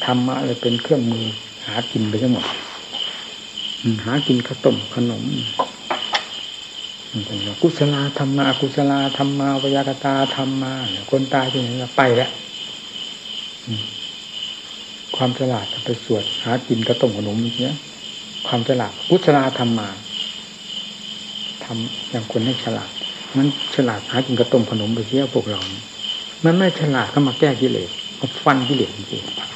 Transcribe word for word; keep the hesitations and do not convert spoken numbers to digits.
ธรรมะเลยเป็นเครื่องมือหากินไปทั้งหมดหากินข้าวต้มขนมกุศลธรรมะอกุศลธรรมะวยากตาธรรมะคนตายที่ไหนก็ไปแล้วความฉลาดไปสวดหากินข้าวต้มขนมอย่างเงี้ยความฉลาดกุศลธรรมะทำอย่างคนให้ฉลาดมันฉลาดหากินข้าวต้มขนมไปเสียพวกเรามันไม่ฉลาดก็มาแก้กิเลสมาฟันกิเลสจริงๆ